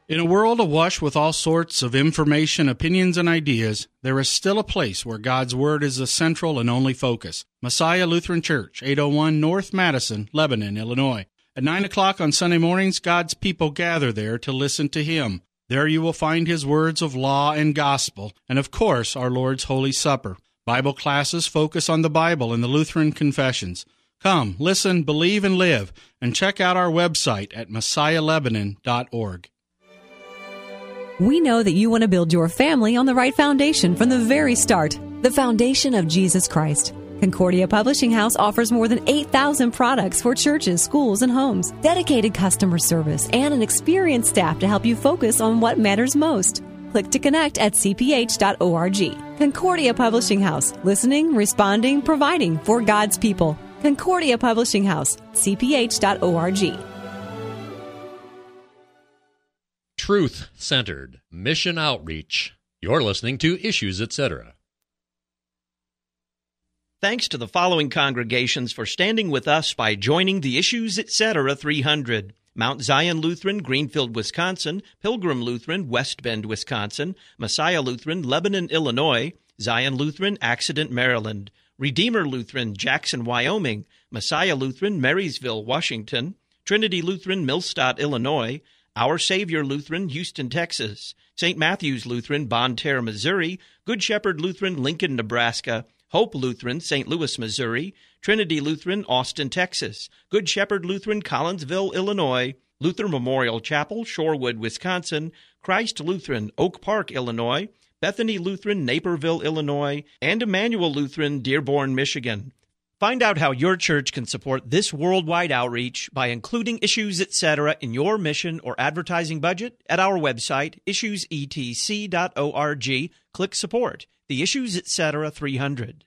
In a world awash with all sorts of information, opinions, and ideas, there is still a place where God's Word is the central and only focus. Messiah Lutheran Church, 801 North Madison, Lebanon, Illinois. At 9 o'clock on Sunday mornings, God's people gather there to listen to Him. There you will find His words of law and gospel, and of course, our Lord's Holy Supper. Bible classes focus on the Bible and the Lutheran confessions. Come, listen, believe, and live, and check out our website at messiahlebanon.org. We know that you want to build your family on the right foundation from the very start, the foundation of Jesus Christ. Concordia Publishing House offers more than 8,000 products for churches, schools, and homes, dedicated customer service, and an experienced staff to help you focus on what matters most. Click to connect at cph.org. Concordia Publishing House, listening, responding, providing for God's people. Concordia Publishing House, cph.org. Truth-centered mission outreach. You're listening to Issues, Etc. Thanks to the following congregations for standing with us by joining the Issues, Etc. 300. Mount Zion Lutheran, Greenfield, Wisconsin; Pilgrim Lutheran, West Bend, Wisconsin; Messiah Lutheran, Lebanon, Illinois; Zion Lutheran, Accident, Maryland; Redeemer Lutheran, Jackson, Wyoming; Messiah Lutheran, Marysville, Washington; Trinity Lutheran, Millstadt, Illinois; Our Savior Lutheran, Houston, Texas; St. Matthew's Lutheran, Bonne Terre, Missouri; Good Shepherd Lutheran, Lincoln, Nebraska; Hope Lutheran, St. Louis, Missouri; Trinity Lutheran, Austin, Texas; Good Shepherd Lutheran, Collinsville, Illinois; Luther Memorial Chapel, Shorewood, Wisconsin; Christ Lutheran, Oak Park, Illinois; Bethany Lutheran, Naperville, Illinois; and Emmanuel Lutheran, Dearborn, Michigan. Find out how your church can support this worldwide outreach by including Issues, Etc. in your mission or advertising budget at our website, issuesetc.org. Click Support, the Issues, Etc. 300.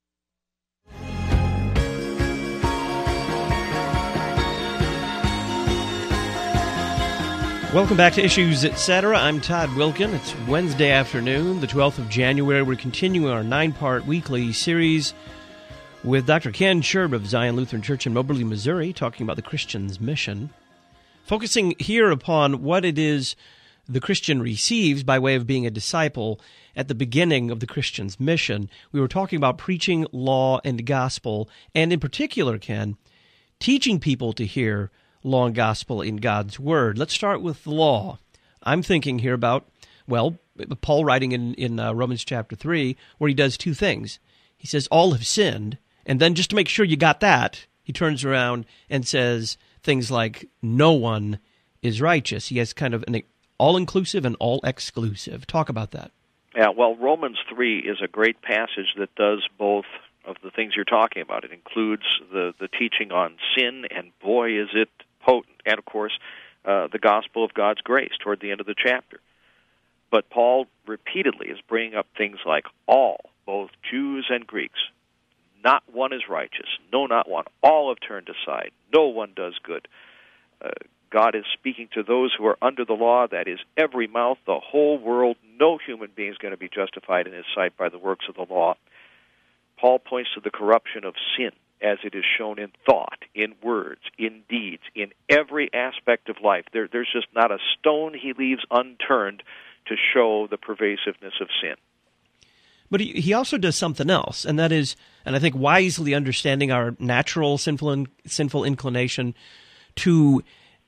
Welcome back to Issues, Etc. I'm Todd Wilkin. It's Wednesday afternoon, the 12th of January. We're continuing our 9-part weekly series with Dr. Ken Scherb of Zion Lutheran Church in Moberly, Missouri, talking about the Christian's mission, focusing here upon what it is the Christian receives by way of being a disciple at the beginning of the Christian's mission. We were talking about preaching law and gospel, and in particular, Ken, teaching people to hear law and gospel in God's Word. Let's start with the law. I'm thinking here about, Paul writing in Romans chapter 3, where he does two things. He says, all have sinned, and then just to make sure you got that, he turns around and says things like, no one is righteous. He has kind of an all-inclusive and all-exclusive. Talk about that. Yeah, well, Romans 3 is a great passage that does both of the things you're talking about. It includes the teaching on sin, and boy, is it potent. And, of course, the gospel of God's grace toward the end of the chapter. But Paul repeatedly is bringing up things like all, both Jews and Greeks. Not one is righteous. No, not one. All have turned aside. No one does good. God is speaking to those who are under the law, that is, every mouth, the whole world. No human being is going to be justified in His sight by the works of the law. Paul points to the corruption of sin as it is shown in thought, in words, in deeds, in every aspect of life. There's just not a stone he leaves unturned to show the pervasiveness of sin. But he also does something else, and that is, and I think wisely understanding our natural sinful inclination to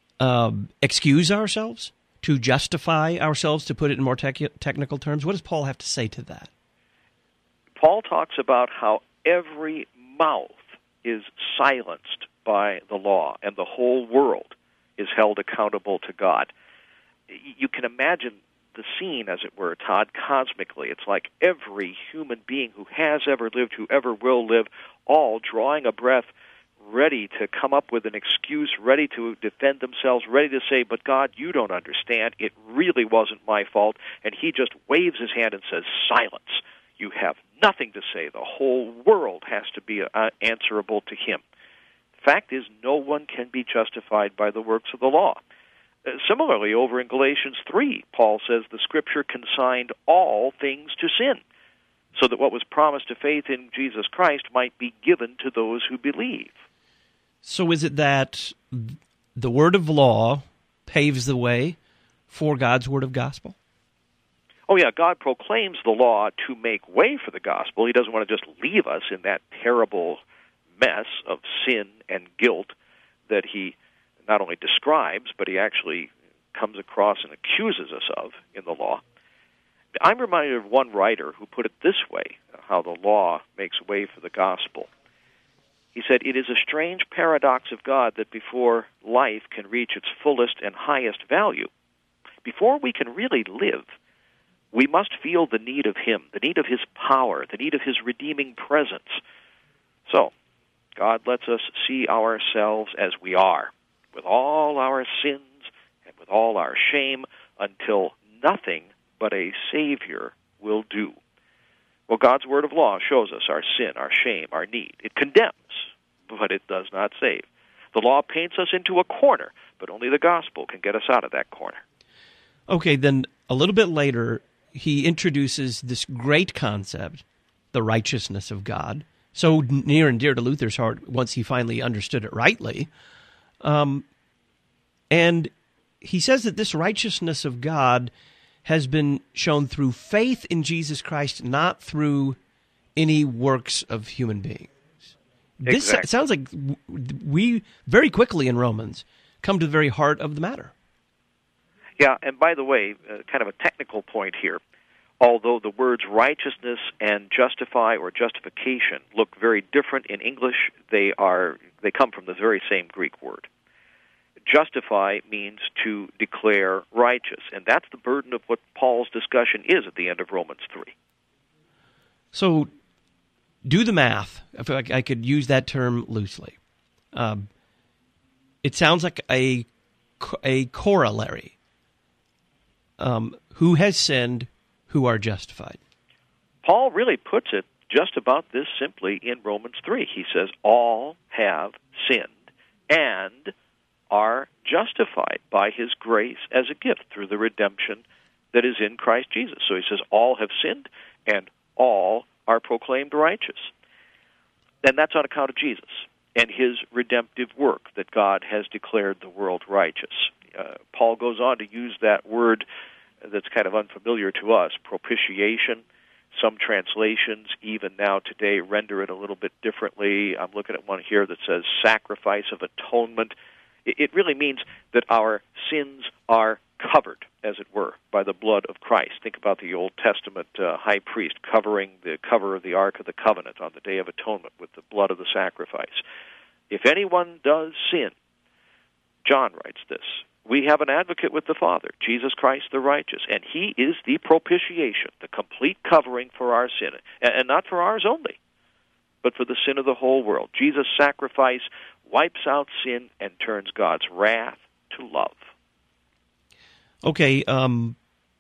excuse ourselves, to justify ourselves, to put it in more technical terms. What does Paul have to say to that? Paul talks about how every mouth is silenced by the law, and the whole world is held accountable to God. You can imagine the scene, as it were, Todd, cosmically. It's like every human being who has ever lived, who ever will live, all drawing a breath, ready to come up with an excuse, ready to defend themselves, ready to say, but God, you don't understand. It really wasn't my fault. And he just waves his hand and says, silence. You have nothing to say. The whole world has to be answerable to him. The fact is, no one can be justified by the works of the law. Similarly, over in Galatians 3, Paul says the Scripture consigned all things to sin, so that what was promised to faith in Jesus Christ might be given to those who believe. So is it that the word of law paves the way for God's word of gospel? Oh, yeah, God proclaims the law to make way for the gospel. He doesn't want to just leave us in that terrible mess of sin and guilt that he not only describes, but he actually comes across and accuses us of in the law. I'm reminded of one writer who put it this way, how the law makes way for the gospel. He said, "It is a strange paradox of God that before life can reach its fullest and highest value, before we can really live, we must feel the need of Him, the need of His power, the need of His redeeming presence. So, God lets us see ourselves as we are, with all our sins and with all our shame, until nothing but a Savior will do." Well, God's word of law shows us our sin, our shame, our need. It condemns, but it does not save. The law paints us into a corner, but only the gospel can get us out of that corner. Okay, then a little bit later, he introduces this great concept, the righteousness of God, so near and dear to Luther's heart once he finally understood it rightly. And he says that this righteousness of God has been shown through faith in Jesus Christ, not through any works of human beings. Exactly. This sounds like we very quickly in Romans come to the very heart of the matter. Yeah, and by the way, kind of a technical point here. Although the words righteousness and justify or justification look very different in English, they come from the very same Greek word. Justify means to declare righteous, and that's the burden of what Paul's discussion is at the end of Romans 3. So, do the math, if I could use that term loosely. It sounds like a corollary. Who has sinned, who are justified? Paul really puts it just about this simply in Romans 3. He says, all have sinned and are justified by His grace as a gift through the redemption that is in Christ Jesus. So he says, all have sinned and all are proclaimed righteous. And that's on account of Jesus and His redemptive work that God has declared the world righteous. Paul goes on to use that word that's kind of unfamiliar to us, propitiation. Some translations, even now today, render it a little bit differently. I'm looking at one here that says sacrifice of atonement. It really means that our sins are covered, as it were, by the blood of Christ. Think about the Old Testament high priest covering the cover of the Ark of the Covenant on the Day of Atonement with the blood of the sacrifice. If anyone does sin, John writes this, we have an advocate with the Father, Jesus Christ the righteous, and He is the propitiation, the complete covering for our sin, and not for ours only, but for the sin of the whole world. Jesus' sacrifice wipes out sin and turns God's wrath to love. Okay, to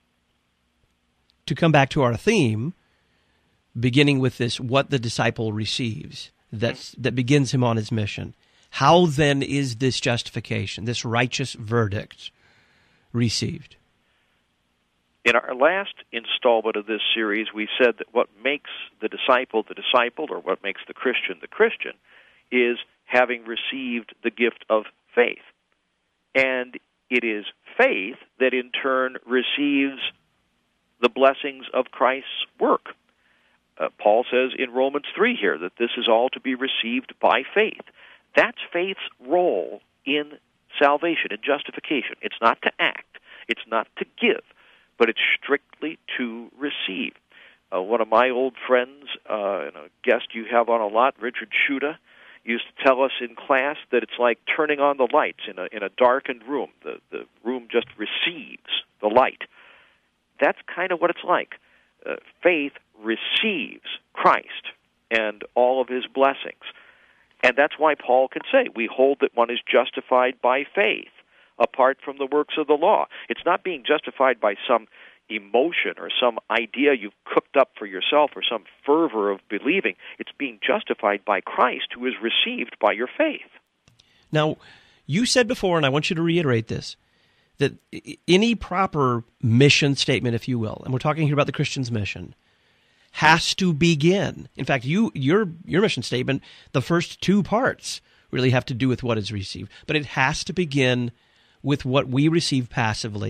come back to our theme, beginning with this, what the disciple receives, that begins him on his mission. How then is this justification, this righteous verdict, received? In our last installment of this series, we said that what makes the disciple, or what makes the Christian, is having received the gift of faith. And it is faith that in turn receives the blessings of Christ's work. Paul says in Romans 3 here that this is all to be received by faith. That's faith's role in salvation, in justification. It's not to act, it's not to give, but it's strictly to receive. One of my old friends, and a guest you have on a lot, Richard Schuda, used to tell us in class that it's like turning on the lights in a darkened room. The room just receives the light. That's kind of what it's like. Faith receives Christ and all of His blessings. And that's why Paul can say, we hold that one is justified by faith, apart from the works of the law. It's not being justified by some emotion or some idea you've cooked up for yourself or some fervor of believing. It's being justified by Christ, who is received by your faith. Now, you said before, and I want you to reiterate this, that any proper mission statement, if you will, and we're talking here about the Christian's mission, has to begin. In fact, your mission statement, the first two parts really have to do with what is received, but it has to begin with what we receive passively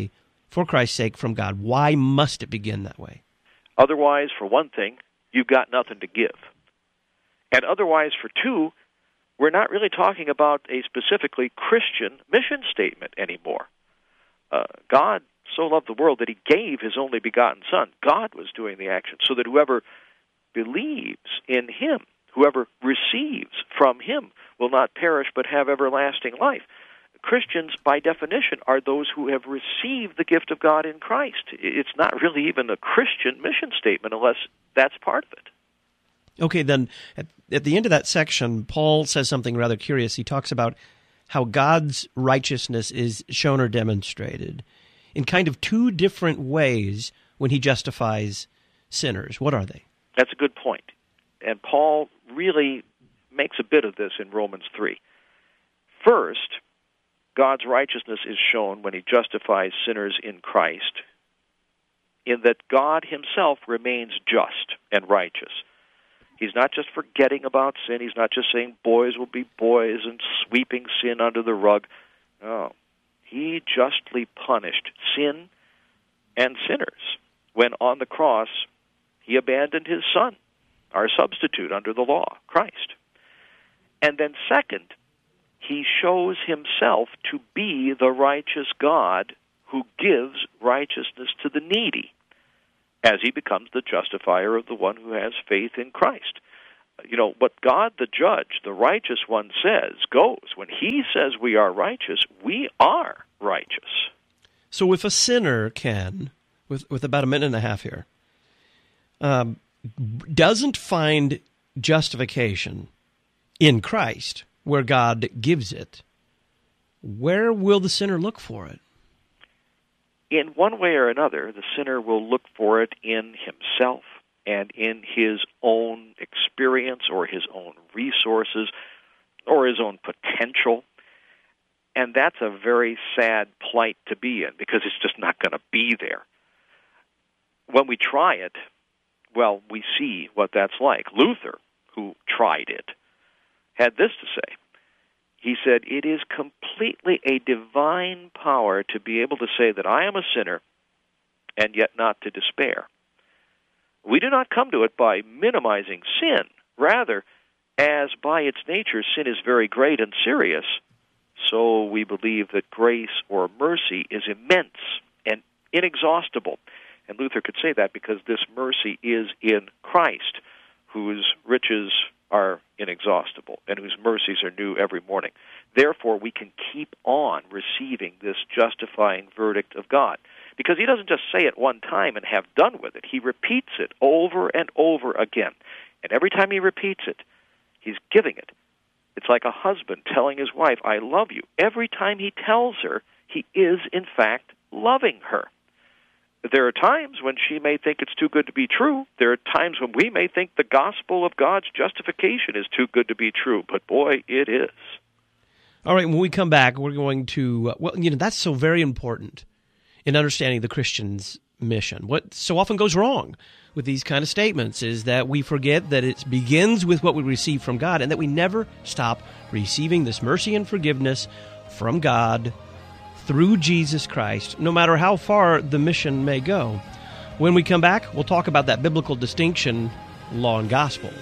for Christ's sake from God. Why must it begin that way? Otherwise, for one thing, you've got nothing to give. And otherwise, for two, we're not really talking about a specifically Christian mission statement anymore. God so loved the world that he gave his only begotten Son. God was doing the action, so that whoever believes in him, whoever receives from him, will not perish but have everlasting life. Christians, by definition, are those who have received the gift of God in Christ. It's not really even a Christian mission statement unless that's part of it. Okay, then, at the end of that section, Paul says something rather curious. He talks about how God's righteousness is shown or demonstrated in kind of two different ways when he justifies sinners. What are they? That's a good point. And Paul really makes a bit of this in Romans 3. First, God's righteousness is shown when he justifies sinners in Christ, in that God himself remains just and righteous. He's not just forgetting about sin. He's not just saying boys will be boys and sweeping sin under the rug. No. He justly punished sin and sinners when on the cross he abandoned his Son, our substitute under the law, Christ. And then second, he shows himself to be the righteous God who gives righteousness to the needy as he becomes the justifier of the one who has faith in Christ. You know, what God the judge, the righteous one, says goes. When he says we are righteous, we are righteous. So if a sinner can, with about a minute and a half here, doesn't find justification in Christ where God gives it, where will the sinner look for it? In one way or another, the sinner will look for it in himself and in his own experience or his own resources or his own potential. And that's a very sad plight to be in because it's just not going to be there. When we try it, well, we see what that's like. Luther, who tried it, had this to say. He said, "It is completely a divine power to be able to say that I am a sinner and yet not to despair. We do not come to it by minimizing sin. Rather, as by its nature sin is very great and serious, so we believe that grace or mercy is immense and inexhaustible." And Luther could say that because this mercy is in Christ, whose riches are inexhaustible and whose mercies are new every morning. Therefore, we can keep on receiving this justifying verdict of God. Because he doesn't just say it one time and have done with it. He repeats it over and over again. And every time he repeats it, he's giving it. It's like a husband telling his wife, "I love you." Every time he tells her, he is, in fact, loving her. There are times when she may think it's too good to be true. There are times when we may think the gospel of God's justification is too good to be true. But boy, it is. All right, when we come back, we're going to, that's so very important in understanding the Christian's mission. What so often goes wrong with these kind of statements is that we forget that it begins with what we receive from God and that we never stop receiving this mercy and forgiveness from God through Jesus Christ, no matter how far the mission may go. When we come back, we'll talk about that biblical distinction, law and gospel.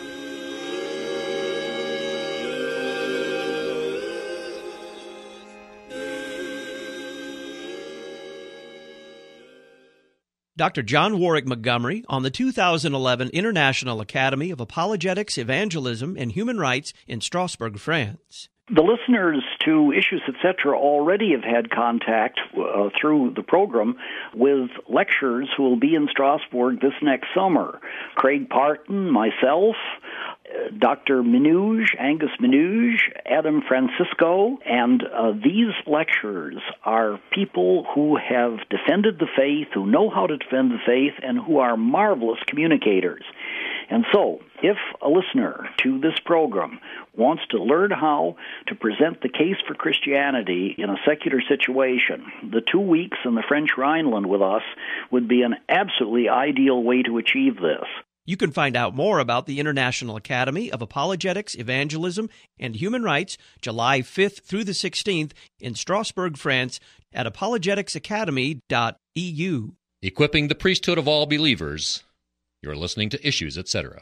Dr. John Warwick Montgomery on the 2011 International Academy of Apologetics, Evangelism, and Human Rights in Strasbourg, France. The listeners to Issues, Etc. already have had contact through the program with lecturers who will be in Strasbourg this next summer. Craig Parton, myself, Dr. Minouge, Angus Minouge, Adam Francisco, and these lecturers are people who have defended the faith, who know how to defend the faith, and who are marvelous communicators. And so, if a listener to this program wants to learn how to present the case for Christianity in a secular situation, the 2 weeks in the French Rhineland with us would be an absolutely ideal way to achieve this. You can find out more about the International Academy of Apologetics, Evangelism, and Human Rights, July 5th through the 16th in Strasbourg, France, at apologeticsacademy.eu. Equipping the priesthood of all believers. You're listening to Issues, etc.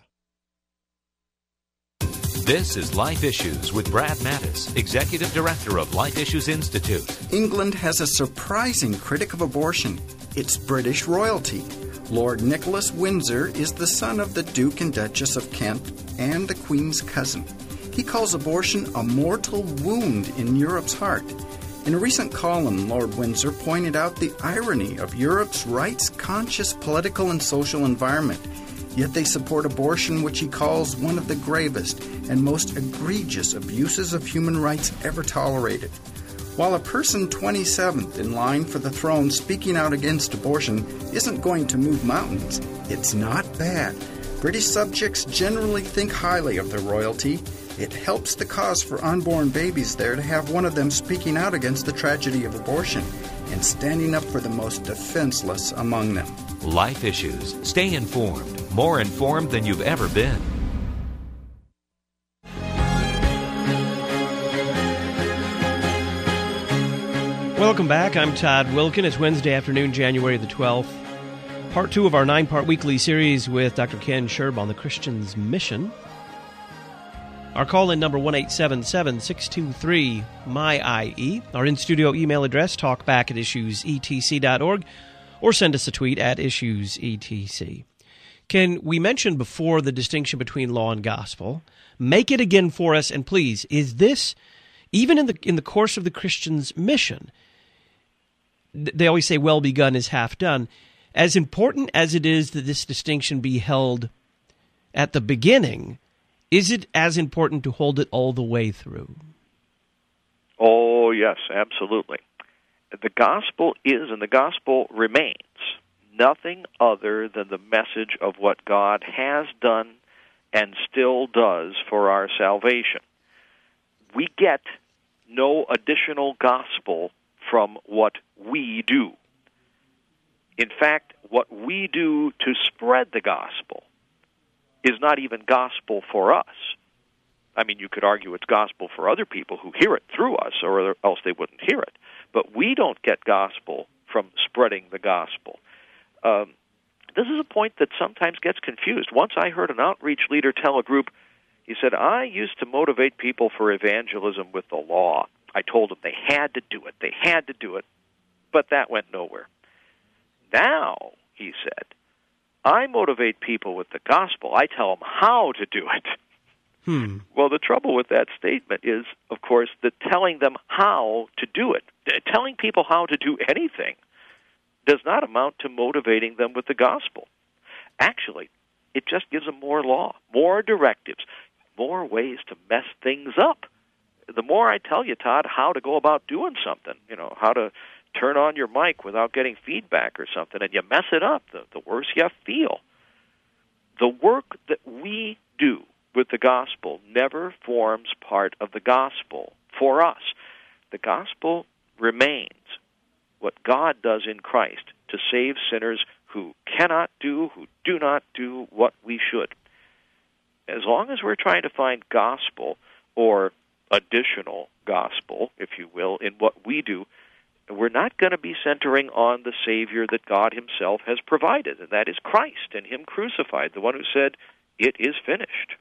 This is Life Issues with Brad Mattis, Executive Director of Life Issues Institute. England has a surprising critic of abortion. It's British royalty. Lord Nicholas Windsor is the son of the Duke and Duchess of Kent and the Queen's cousin. He calls abortion a mortal wound in Europe's heart. In a recent column, Lord Windsor pointed out the irony of Europe's rights-conscious political and social environment. Yet they support abortion, which he calls one of the gravest and most egregious abuses of human rights ever tolerated. While a person 27th in line for the throne speaking out against abortion isn't going to move mountains, it's not bad. British subjects generally think highly of their royalty. It helps the cause for unborn babies there to have one of them speaking out against the tragedy of abortion and standing up for the most defenseless among them. Life Issues. Stay informed. More informed than you've ever been. Welcome back. I'm Todd Wilkin. It's Wednesday afternoon, January the 12th. Part 2 of our 9-part weekly series with Dr. Ken Sherb on the Christian's Mission. Our call-in number 1-877-623-MY-IE. Our in-studio email address, talkback@issuesetc.org, or send us a tweet at issuesetc. Ken, we mentioned before the distinction between law and gospel. Make it again for us, and please, is this, even in the course of the Christian's mission, they always say well begun is half done. As important as it is that this distinction be held at the beginning, is it as important to hold it all the way through? Oh, yes, absolutely. The gospel is, and the gospel remains, nothing other than the message of what God has done and still does for our salvation. We get no additional gospel from what we do. In fact, what we do to spread the gospel is not even gospel for us. I mean, you could argue it's gospel for other people who hear it through us, or else they wouldn't hear it. But we don't get gospel from spreading the gospel. This is a point that sometimes gets confused. Once I heard an outreach leader tell a group, he said, I used to motivate people for evangelism with the law. I told them they had to do it. They had to do it. But that went nowhere. Now, he said, I motivate people with the gospel. I tell them how to do it. Well, the trouble with that statement is, of course, that telling them how to do it, telling people how to do anything, does not amount to motivating them with the gospel. Actually, it just gives them more law, more directives, more ways to mess things up. The more I tell you, Todd, how to go about doing something, how to turn on your mic without getting feedback or something, and you mess it up, the worse you feel. The work that we do with the gospel never forms part of the gospel for us. The gospel remains what God does in Christ to save sinners who cannot do, who do not do what we should. As long as we're trying to find gospel or additional gospel, if you will, in what we do, we're not going to be centering on the Savior that God himself has provided, and that is Christ and him crucified, the one who said, it is finished.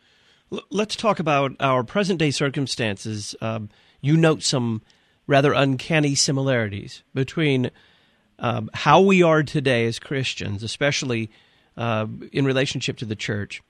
Let's talk about our present-day circumstances. You note some rather uncanny similarities between how we are today as Christians, especially in relationship to the church,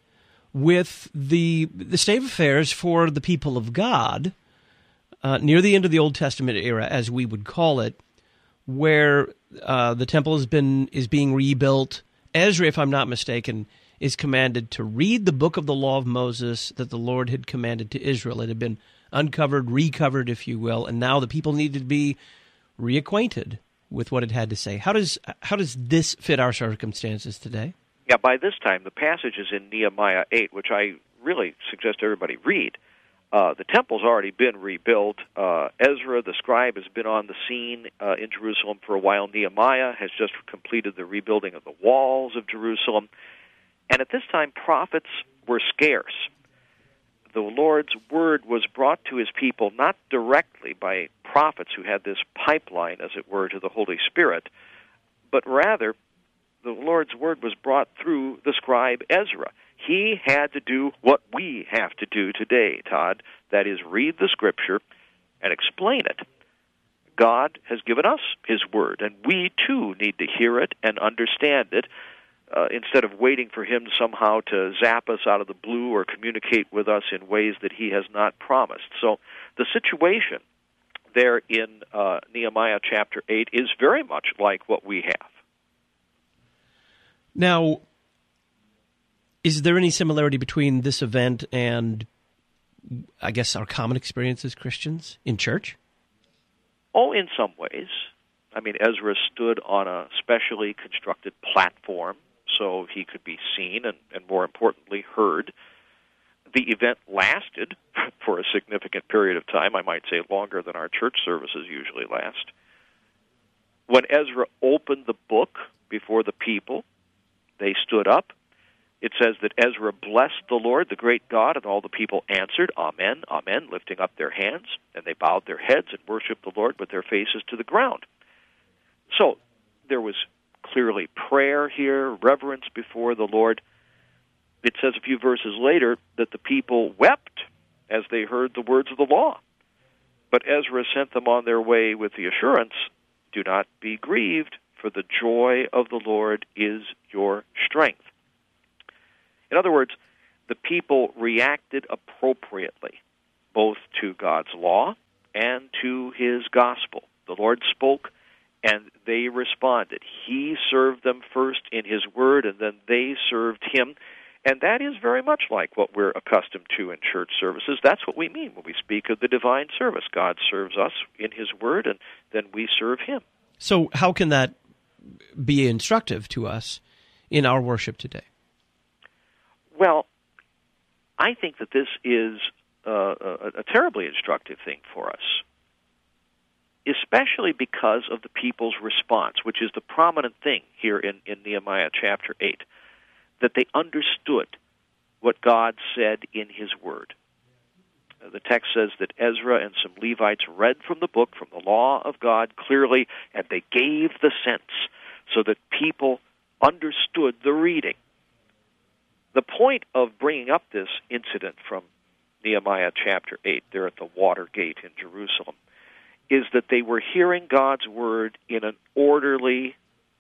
with the state of affairs for the people of God near the end of the Old Testament era, as we would call it, where the temple is being rebuilt. Ezra, if I'm not mistaken, is commanded to read the book of the law of Moses that the Lord had commanded to Israel. It had been uncovered, recovered, if you will, and now the people needed to be reacquainted with what it had to say. How does this fit our circumstances today? Yeah, by this time, the passage is in Nehemiah 8, which I really suggest everybody read. The temple's already been rebuilt. Ezra, the scribe, has been on the scene in Jerusalem for a while. Nehemiah has just completed the rebuilding of the walls of Jerusalem. And at this time, prophets were scarce. The Lord's word was brought to his people not directly by prophets who had this pipeline, as it were, to the Holy Spirit, but rather the Lord's word was brought through the scribe Ezra. He had to do what we have to do today, Todd, that is, read the Scripture and explain it. God has given us His Word, and we, too, need to hear it and understand it instead of waiting for Him somehow to zap us out of the blue or communicate with us in ways that He has not promised. So the situation there in Nehemiah chapter 8 is very much like what we have. Now, is there any similarity between this event and, I guess, our common experience as Christians in church? Oh, in some ways. I mean, Ezra stood on a specially constructed platform so he could be seen and more importantly, heard. The event lasted for a significant period of time, I might say longer than our church services usually last. When Ezra opened the book before the people, they stood up. It says that Ezra blessed the Lord, the great God, and all the people answered, Amen, Amen, lifting up their hands, and they bowed their heads and worshiped the Lord with their faces to the ground. So there was clearly prayer here, reverence before the Lord. It says a few verses later that the people wept as they heard the words of the law. But Ezra sent them on their way with the assurance, do not be grieved, for the joy of the Lord is your strength. In other words, the people reacted appropriately, both to God's law and to His gospel. The Lord spoke, and they responded. He served them first in His word, and then they served Him. And that is very much like what we're accustomed to in church services. That's what we mean when we speak of the divine service. God serves us in His word, and then we serve Him. So how can that be instructive to us in our worship today? Well, I think that this is a terribly instructive thing for us, especially because of the people's response, which is the prominent thing here in Nehemiah chapter 8, that they understood what God said in His Word. The text says that Ezra and some Levites read from the book, from the law of God clearly, and they gave the sense so that people understood the reading. The point of bringing up this incident from Nehemiah chapter 8, there at the Water Gate in Jerusalem, is that they were hearing God's word in an orderly,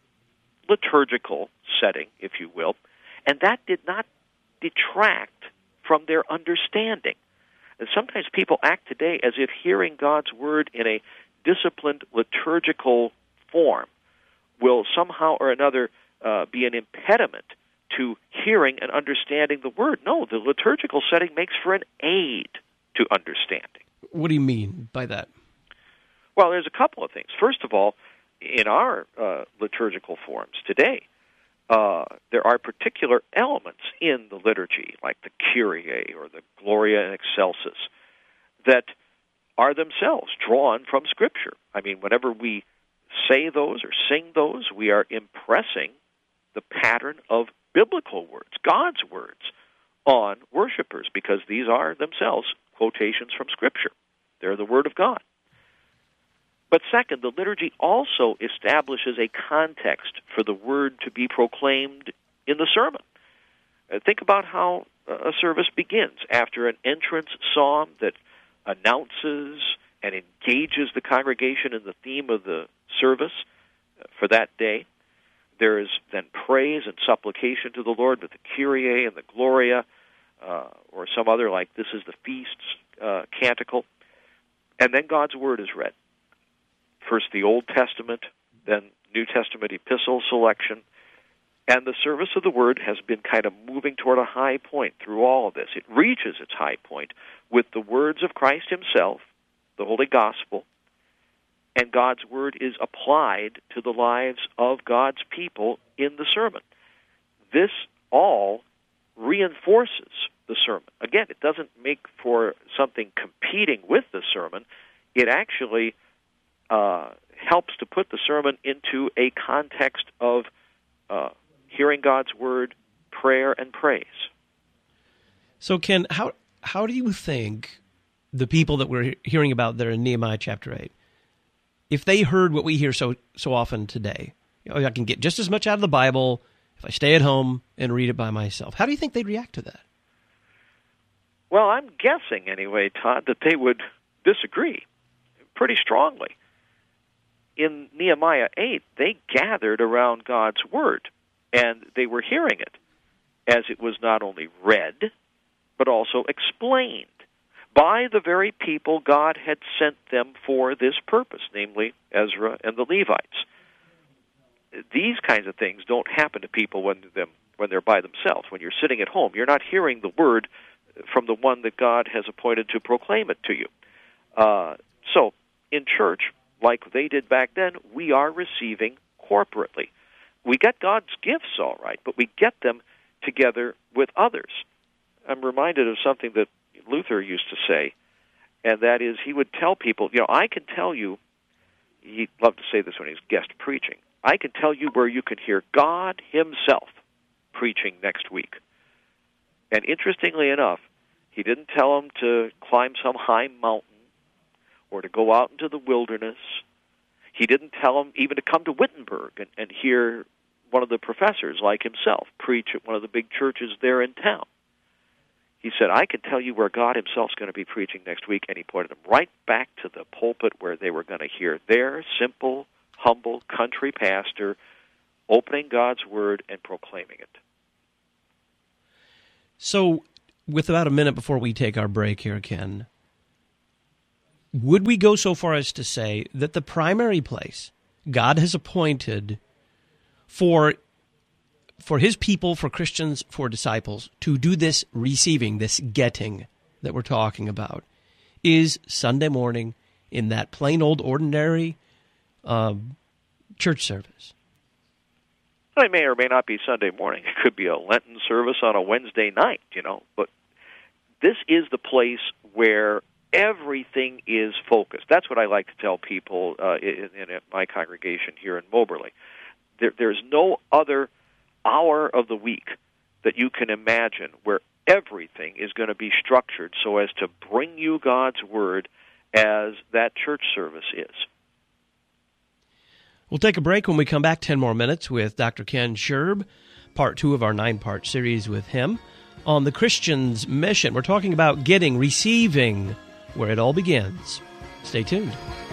liturgical setting, if you will, and that did not detract from their understanding. And sometimes people act today as if hearing God's word in a disciplined, liturgical form will somehow or another be an impediment to hearing and understanding the Word. No, the liturgical setting makes for an aid to understanding. What do you mean by that? Well, there's a couple of things. First of all, in our liturgical forms today, there are particular elements in the liturgy, like the Kyrie or the Gloria in Excelsis, that are themselves drawn from Scripture. I mean, whenever we say those or sing those, we are impressing the pattern of biblical words, God's words, on worshipers, because these are themselves quotations from Scripture. They're the Word of God. But second, the liturgy also establishes a context for the Word to be proclaimed in the sermon. Think about how a service begins. After an entrance psalm that announces and engages the congregation in the theme of the service for that day, there is then praise and supplication to the Lord with the Kyrie and the Gloria, or some other, like This is the Feast's canticle. And then God's Word is read. First the Old Testament, then New Testament epistle selection. And the service of the Word has been kind of moving toward a high point through all of this. It reaches its high point with the words of Christ Himself, the Holy Gospel, and God's Word is applied to the lives of God's people in the sermon. This all reinforces the sermon. Again, it doesn't make for something competing with the sermon. It actually helps to put the sermon into a context of hearing God's Word, prayer, and praise. So, Ken, how do you think the people that we're hearing about there in Nehemiah chapter 8, if they heard what we hear so often today, I can get just as much out of the Bible if I stay at home and read it by myself. How do you think they'd react to that? Well, I'm guessing anyway, Todd, that they would disagree pretty strongly. In Nehemiah 8, they gathered around God's Word, and they were hearing it as it was not only read, but also explained by the very people God had sent them for this purpose, namely Ezra and the Levites. These kinds of things don't happen to people when they're by themselves. When you're sitting at home, you're not hearing the Word from the one that God has appointed to proclaim it to you. So, in church, like they did back then, we are receiving corporately. We get God's gifts, all right, but we get them together with others. I'm reminded of something that Luther used to say, and that is he would tell people, I can tell you, he'd love to say this when he's guest preaching, I can tell you where you can hear God himself preaching next week. And interestingly enough, he didn't tell them to climb some high mountain or to go out into the wilderness. He didn't tell them even to come to Wittenberg and hear one of the professors like himself preach at one of the big churches there in town. He said, I can tell you where God himself is going to be preaching next week, and he pointed them right back to the pulpit where they were going to hear their simple, humble country pastor opening God's Word and proclaiming it. So, with about a minute before we take our break here, Ken, would we go so far as to say that the primary place God has appointed for his people, for Christians, for disciples, to do this receiving, this getting that we're talking about, is Sunday morning in that plain old ordinary church service? Well, it may or may not be Sunday morning. It could be a Lenten service on a Wednesday night, But this is the place where everything is focused. That's what I like to tell people in my congregation here in Moberly. There's no other hour of the week that you can imagine where everything is going to be structured so as to bring you God's Word as that church service is. We'll take a break. When we come back, 10 more minutes with Dr. Ken Scherb, part 2 of our 9-part series with him on the Christian's mission. We're talking about getting, receiving, where it all begins. Stay tuned.